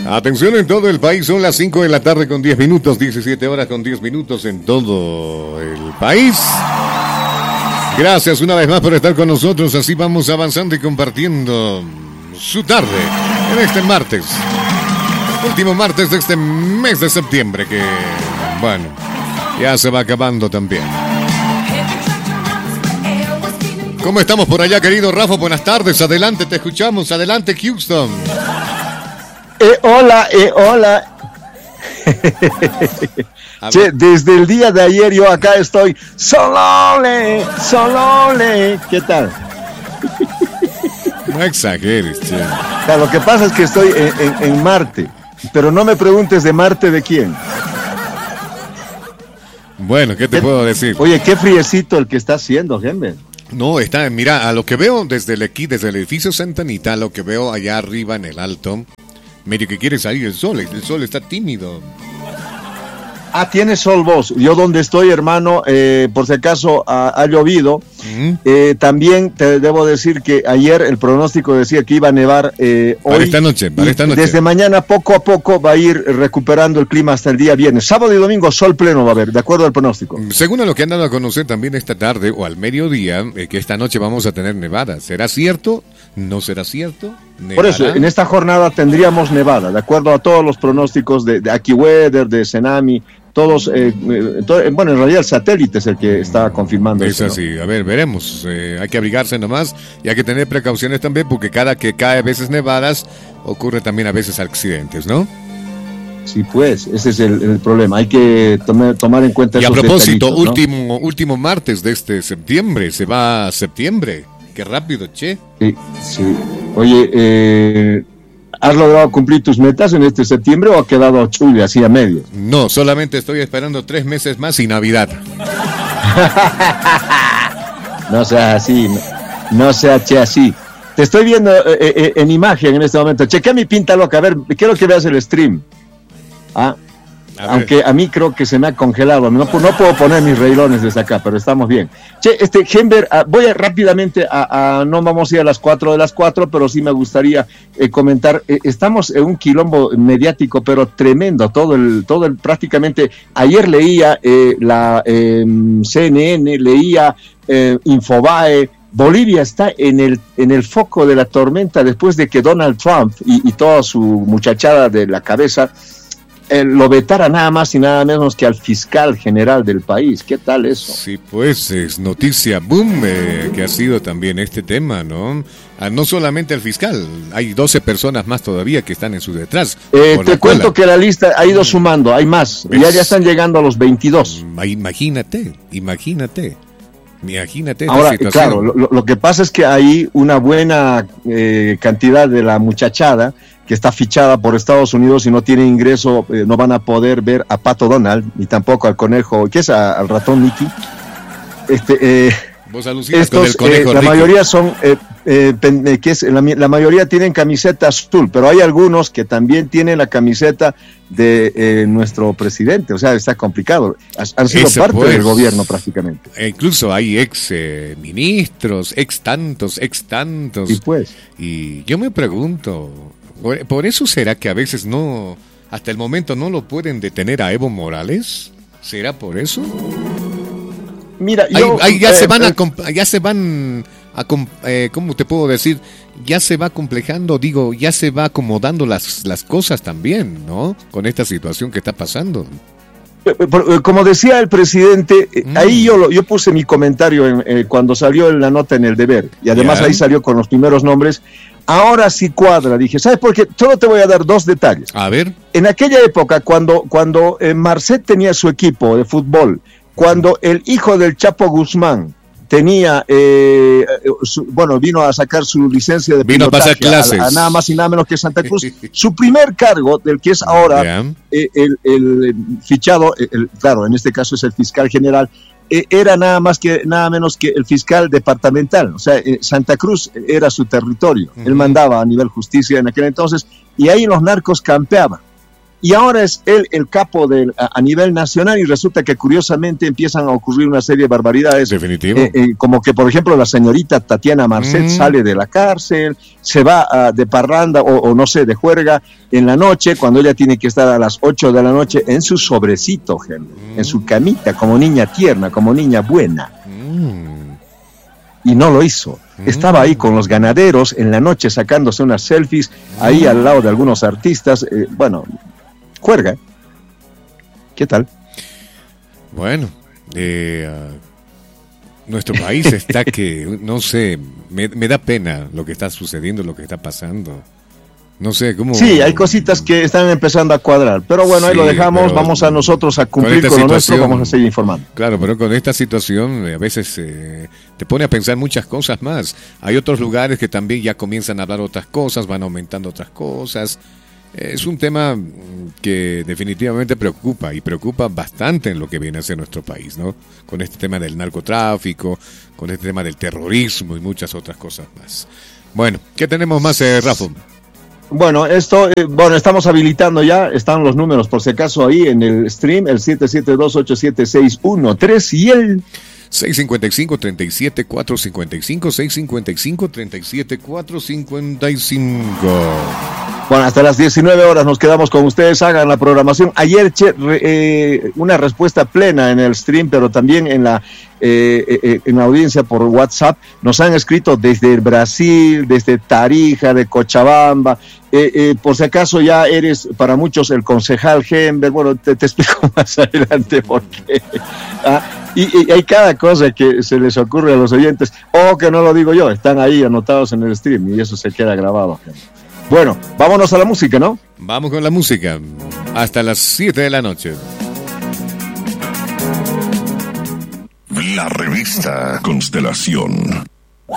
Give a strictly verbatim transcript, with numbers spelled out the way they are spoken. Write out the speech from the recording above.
Atención en todo el país, son las cinco de la tarde con diez minutos, diecisiete horas con diez minutos en todo el país. Gracias una vez más por estar con nosotros, así vamos avanzando y compartiendo su tarde en este martes. Último martes de este mes de septiembre que, bueno, ya se va acabando también. ¿Cómo estamos por allá, querido Rafa? Buenas tardes, adelante, te escuchamos, adelante, Houston. Eh, hola, eh, hola. Che, desde el día de ayer yo acá estoy solole, solole. ¿Qué tal? No exageres, che. O sea, lo que pasa es que estoy en, en, en Marte, pero no me preguntes de Marte de quién. Bueno, ¿qué te ¿Qué, puedo decir? Oye, qué friecito el que está haciendo, Gember. No, está, mira, a lo que veo desde el aquí, desde el edificio Santa Anita, a lo que veo allá arriba en el alto, medio que quiere salir el sol, el sol está tímido. Ah, tienes sol vos. Yo donde estoy, hermano, eh, por si acaso ha, ha llovido. Uh-huh. Eh, también te debo decir que ayer el pronóstico decía que iba a nevar eh, hoy. Para esta noche, para esta noche. Desde mañana poco a poco va a ir recuperando el clima hasta el día viernes. Sábado y domingo sol pleno va a haber, de acuerdo al pronóstico. Según a lo que han dado a conocer también esta tarde o al mediodía, eh, que esta noche vamos a tener nevada. ¿Será cierto? ¿No será cierto? ¿Nevará? Por eso, en esta jornada tendríamos nevada, de acuerdo a todos los pronósticos de, de AccuWeather, de Cenami. Todos, eh, todo, bueno, en realidad el satélite es el que está confirmando eso. Es así, ¿no? A ver, veremos. Eh, hay que abrigarse nomás y hay que tener precauciones también porque cada que cae a veces nevadas, ocurre también a veces accidentes, ¿no? Sí, pues, ese es el, el problema. Hay que tomar, tomar en cuenta. Y esos a propósito, detallitos, ¿no? último, último martes de este septiembre, se va a septiembre. Qué rápido, che. Sí, sí. Oye, eh... ¿has logrado cumplir tus metas en este septiembre o ha quedado chule así a medio? No, solamente estoy esperando tres meses más y Navidad. No sea así, no, no sea che así. Te estoy viendo eh, eh, en imagen en este momento. Chequea mi pinta loca, a ver, quiero que veas el stream. Ah, a aunque a mí creo que se me ha congelado. No, no puedo poner mis reilones desde acá, pero estamos bien. Che, este, Gember, uh, voy a, rápidamente a, a, no vamos a ir a las cuatro de las cuatro, pero sí me gustaría eh, comentar, eh, estamos en un quilombo mediático, pero tremendo, todo el, todo el, prácticamente, ayer leía eh, la eh, C N N, leía eh, Infobae. Bolivia está en el, en el foco de la tormenta después de que Donald Trump y, y toda su muchachada de la cabeza Eh, lo vetara nada más y nada menos que al fiscal general del país. ¿Qué tal eso? Sí, pues es noticia boom eh, que ha sido también este tema, ¿no? Ah, no solamente al fiscal, hay doce personas más todavía que están en su detrás. Eh, te cuento que la lista ha ido sumando, hay más, ya, ya están llegando a los veintidós. Imagínate, imagínate. Imagínate esta Ahora, situación. claro, lo, lo que pasa es que hay una buena eh, cantidad de la muchachada que está fichada por Estados Unidos y no tiene ingreso, eh, no van a poder ver a Pato Donald, ni tampoco al conejo, ¿qué es? A, al ratón Mickey. Este, eh, Vos alucinas estos, con el conejo eh, la Ricky. mayoría son, eh, eh, pen, que es, la, la mayoría tienen camiseta azul, pero hay algunos que también tienen la camiseta de eh, nuestro presidente, o sea, está complicado. Han sido Ese, parte pues, del gobierno prácticamente. E incluso hay ex eh, ministros, ex tantos, ex tantos. Y pues. Y yo me pregunto, ¿por, ¿por eso será que a veces no, hasta el momento no lo pueden detener a Evo Morales? ¿Será por eso? Mira, yo, ahí, ahí ya, eh, se van eh, a, ya se van a, eh, ¿cómo te puedo decir? Ya se va complejando, digo, ya se va acomodando las, las cosas también, ¿no? Con esta situación que está pasando. Como decía el presidente, mm. ahí yo, yo puse mi comentario en, eh, cuando salió la nota en El Deber, y además yeah. ahí salió con los primeros nombres. Ahora sí cuadra, dije, ¿sabes por qué? Solo te voy a dar dos detalles. A ver. En aquella época, cuando, cuando eh, Marcet tenía su equipo de fútbol, cuando el hijo del Chapo Guzmán tenía, eh, su, bueno, vino a sacar su licencia de vino pilotaje a, pasar clases. A, a nada más y nada menos que Santa Cruz, su primer cargo, del que es ahora eh, el, el fichado, el, claro, en este caso es el fiscal general, eh, era nada más que nada menos que el fiscal departamental, o sea, eh, Santa Cruz era su territorio, uh-huh. Él mandaba a nivel justicia en aquel entonces, y ahí los narcos campeaban. y ahora es él el capo del, a, a nivel nacional, y resulta que curiosamente empiezan a ocurrir una serie de barbaridades. Definitivo. Eh, eh, como que, por ejemplo, la señorita Tatiana Marcet mm. sale de la cárcel, se va uh, de parranda o, o no sé, de juerga en la noche, cuando ella tiene que estar a las ocho de la noche en su sobrecito, Henry, mm. en su camita, como niña tierna, como niña buena. Mm. Y no lo hizo. Estaba ahí con los ganaderos en la noche sacándose unas selfies, ahí al lado de algunos artistas. Eh, bueno, juerga. ¿Qué tal? Bueno, eh, uh, nuestro país está que, no sé, me, me da pena lo que está sucediendo, lo que está pasando. No sé cómo. Sí, hay cositas que están empezando a cuadrar, pero bueno, sí, ahí lo dejamos. Vamos a nosotros a cumplir con, con lo nuestro, vamos a seguir informando. Claro, pero con esta situación a veces eh, te pone a pensar muchas cosas más. Hay otros lugares que también ya comienzan a hablar otras cosas, van aumentando otras cosas. Es un tema que definitivamente preocupa y preocupa bastante en lo que viene a ser nuestro país, ¿no? Con este tema del narcotráfico, con este tema del terrorismo y muchas otras cosas más. Bueno, ¿qué tenemos más, eh, Rafa? Bueno, esto, eh, bueno, estamos habilitando ya, están los números por si acaso ahí en el stream, el siete siete dos ocho siete seis uno tres y el seis cinco cinco, tres siete cuatro cinco cinco, seis cinco cinco, tres siete cuatro cinco cinco. Bueno, hasta las diecinueve horas nos quedamos con ustedes, hagan la programación. Ayer, che, re, eh, una respuesta plena en el stream, pero también en la eh, eh, en la audiencia por WhatsApp. Nos han escrito desde Brasil, desde Tarija, de Cochabamba. Eh, eh, por si acaso ya eres para muchos el concejal Hember. Bueno, te, te explico más adelante por qué. ¿Ah? Y, y hay cada cosa que se les ocurre a los oyentes, o que no lo digo yo, están ahí anotados en el stream y eso se queda grabado. Bueno, vámonos a la música, ¿no? Vamos con la música. Hasta las siete de la noche. La revista Constelación.